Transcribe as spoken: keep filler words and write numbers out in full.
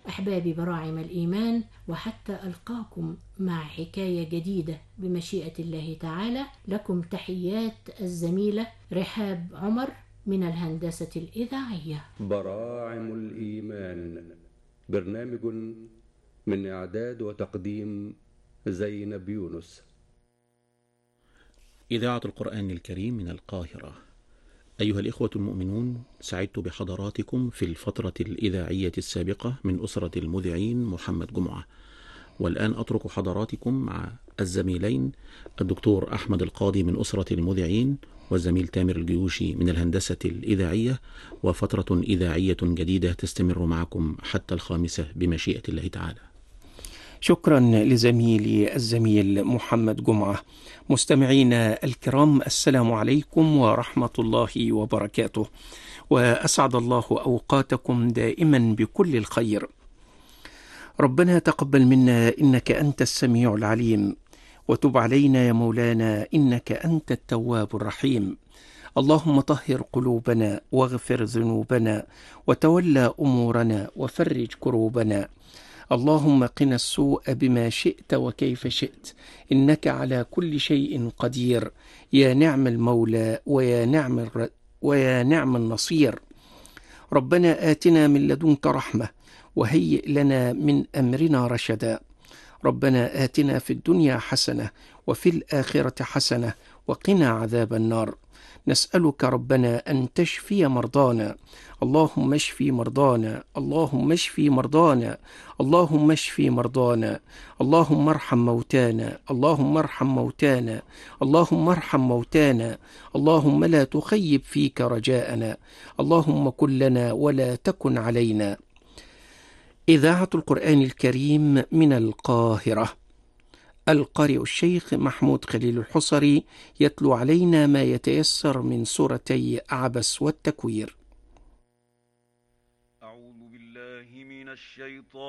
أحبابي براعم الإيمان، وحتى ألقاكم مع حكاية جديدة بمشيئة الله تعالى، لكم تحيات الزميلة رحاب عمر من الهندسة الإذاعية. براعم الإيمان، برنامج من إعداد وتقديم زينب يونس. إذاعة القرآن الكريم من القاهرة. أيها الإخوة المؤمنون، سعدت بحضراتكم في الفترة الإذاعية السابقة من أسرة المذيعين محمد جمعة، والآن أترك حضراتكم مع الزميلين الدكتور أحمد القاضي من أسرة المذيعين والزميل تامر الجيوشي من الهندسة الإذاعية، وفترة إذاعية جديدة تستمر معكم حتى الخامسة بمشيئة الله تعالى. شكرا لزميلي الزميل محمد جمعة. مستمعينا الكرام، السلام عليكم ورحمة الله وبركاته، وأسعد الله أوقاتكم دائما بكل الخير. ربنا تقبل منا إنك أنت السميع العليم، وتب علينا يا مولانا إنك أنت التواب الرحيم. اللهم طهر قلوبنا واغفر ذنوبنا وتولى أمورنا وفرج كروبنا. اللهم قنا السوء بما شئت وكيف شئت، إنك على كل شيء قدير، يا نعم المولى ويا نعم الر... ويا نعم النصير. ربنا آتنا من لدنك رحمة وهيئ لنا من أمرنا رشدا. ربنا آتنا في الدنيا حسنة وفي الآخرة حسنة وقنا عذاب النار. نسألك ربنا أن تشفي مرضانا، اللهم اشفي مرضانا، اللهم اشفي مرضانا، اللهم اشفي مرضانا، اللهم ارحم موتانا، اللهم ارحم موتانا، اللهم ارحم موتانا، اللهم لا تخيب فيك رجاءنا، اللهم كن لنا ولا تكن علينا. إذاعة القرآن الكريم من القاهرة. القارئ الشيخ محمود خليل الحصري يتلو علينا ما يتيسر من سورتي عبس والتكوير. أعوذ بالله من الشيطان